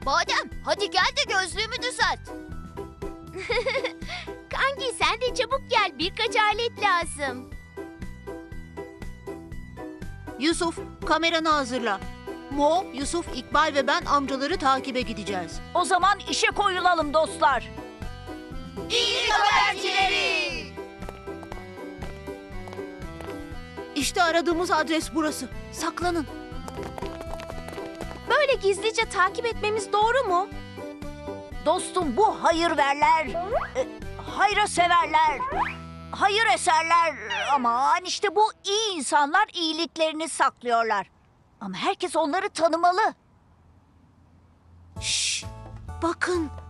Badem, hadi gel de gözlüğümü düzelt. Kanki sen de çabuk gel, birkaç alet lazım. Yusuf, kameranı hazırla. Mo, Yusuf, İkbal ve ben amcaları takibe gideceğiz. O zaman işe koyulalım dostlar. İyi habercileri. İşte aradığımız adres burası. Saklanın. Böyle gizlice takip etmemiz doğru mu? Dostum bu hayırverler, hayra severler, hayır eserler. Aman işte bu iyi insanlar iyiliklerini saklıyorlar. Ama herkes onları tanımalı. Şşş, bakın.